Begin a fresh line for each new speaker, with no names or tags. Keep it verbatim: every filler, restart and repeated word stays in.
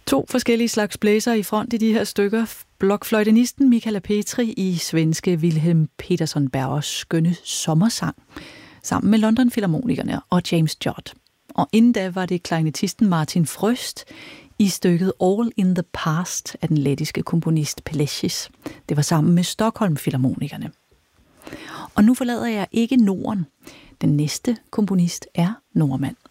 To forskellige slags blæser i front i de her stykker. Blokfløjtenisten Michala Petri i svenske Wilhelm Petersson Bergers skønne sommersang, sammen med London Filharmonikerne og James Judd. Og inden da var det klarinettisten Martin Fröst i stykket All in the Past af den lettiske komponist Pelechis. Det var sammen med Stockholm Filharmonikerne. Og nu forlader jeg ikke Norden. Den næste komponist er nordmand.